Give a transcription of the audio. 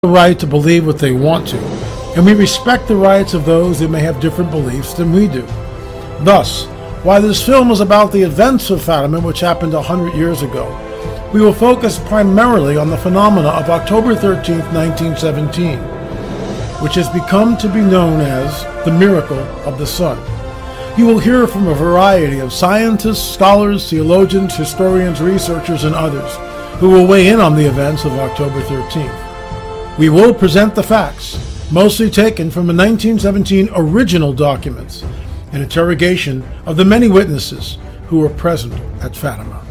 the right to believe what they want to, and we respect the rights of those who may have different beliefs than we do. Thus, while this film is about the events of Fatima, which happened 100 years ago, we will focus primarily on the phenomena of October 13, 1917, which has become to be known as the miracle of the sun. You will hear from a variety of scientists, scholars, theologians, historians, researchers, and others who will weigh in on the events of October 13th. We will present the facts, mostly taken from the 1917 original documents, an interrogation of the many witnesses who were present at Fatima.